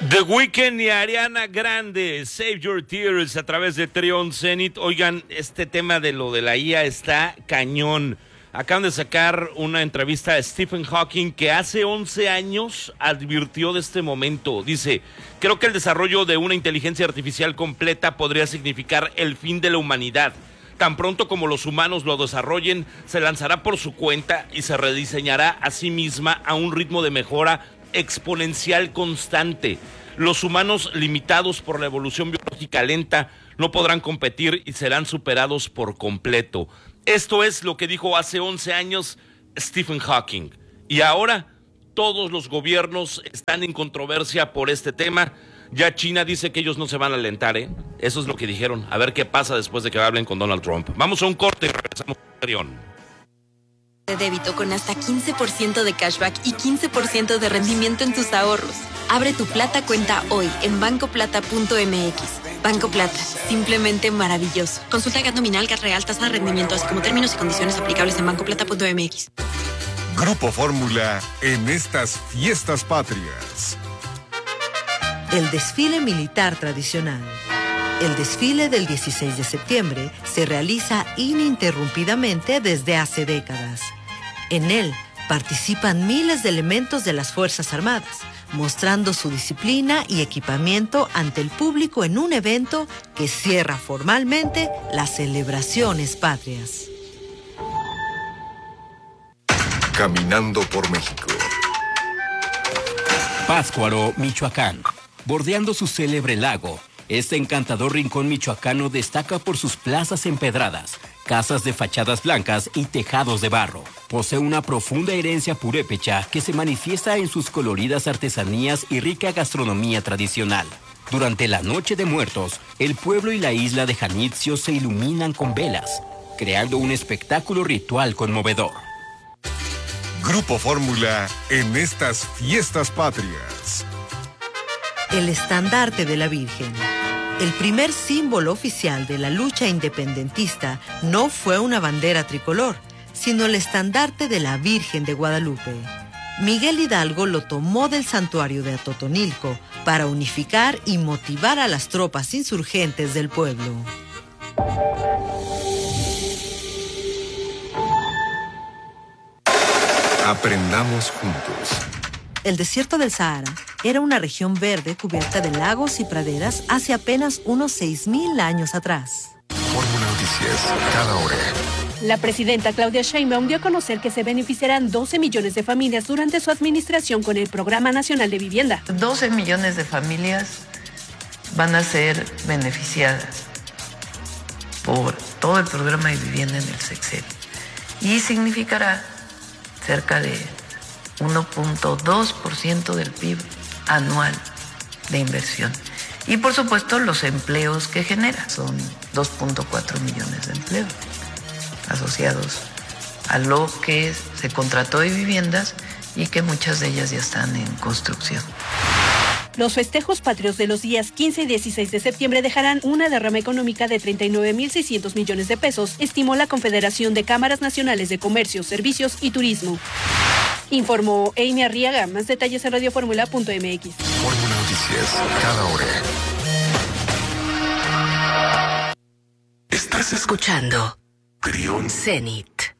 The Weeknd y Ariana Grande, Save Your Tears a través de Trion Zenith. Oigan, este tema de lo de la IA está cañón. Acaban de sacar una entrevista a Stephen Hawking, que hace 11 años advirtió de este momento. Dice: creo que el desarrollo de una inteligencia artificial completa podría significar el fin de la humanidad. Tan pronto como los humanos lo desarrollen, se lanzará por su cuenta y se rediseñará a sí misma a un ritmo de mejora exponencial constante. Los humanos, limitados por la evolución biológica lenta, no podrán competir y serán superados por completo. Esto es lo que dijo hace 11 años Stephen Hawking. Y ahora todos los gobiernos están en controversia por este tema. Ya China dice que ellos no se van a alentar, ¿eh? Eso es lo que dijeron. A ver qué pasa después de que hablen con Donald Trump. Vamos a un corte y regresamos a Trión. De débito con hasta 15% de cashback y 15% de rendimiento en tus ahorros. Abre tu Plata cuenta hoy en bancoplata.mx. Banco Plata, simplemente maravilloso. Consulta GAT nominal, GAT real, tasa de rendimiento, así como términos y condiciones aplicables en bancoplata.mx. Grupo Fórmula en estas fiestas patrias. El desfile militar tradicional. El desfile del 16 de septiembre se realiza ininterrumpidamente desde hace décadas. En él participan miles de elementos de las Fuerzas Armadas, mostrando su disciplina y equipamiento ante el público en un evento que cierra formalmente las celebraciones patrias. Caminando por México. Pátzcuaro, Michoacán. Bordeando su célebre lago, este encantador rincón michoacano destaca por sus plazas empedradas, casas de fachadas blancas y tejados de barro. Posee una profunda herencia purépecha que se manifiesta en sus coloridas artesanías y rica gastronomía tradicional. Durante la Noche de Muertos, el pueblo y la isla de Janitzio se iluminan con velas, creando un espectáculo ritual conmovedor. Grupo Fórmula en estas fiestas patrias. El estandarte de la Virgen. El primer símbolo oficial de la lucha independentista no fue una bandera tricolor, sino el estandarte de la Virgen de Guadalupe. Miguel Hidalgo lo tomó del santuario de Atotonilco para unificar y motivar a las tropas insurgentes del pueblo. Aprendamos juntos. El desierto del Sahara era una región verde cubierta de lagos y praderas hace apenas unos 6,000 años atrás. Fórmula Noticias, cada hora. La presidenta Claudia Sheinbaum dio a conocer que se beneficiarán 12 millones de familias durante su administración con el Programa Nacional de Vivienda. 12 millones de familias van a ser beneficiadas por todo el programa de vivienda en el sexenio y significará cerca de 1.2% del PIB anual de inversión. Y por supuesto los empleos que genera, son 2.4 millones de empleos asociados a lo que se contrató de viviendas y que muchas de ellas ya están en construcción. Los festejos patrios de los días 15 y 16 de septiembre dejarán una derrama económica de 39.600 millones de pesos, estimó la Confederación de Cámaras Nacionales de Comercio, Servicios y Turismo. Informó Amy Arriaga. Más detalles en radioformula.mx. Fórmula Noticias, cada hora. Estás escuchando Trión Zenith.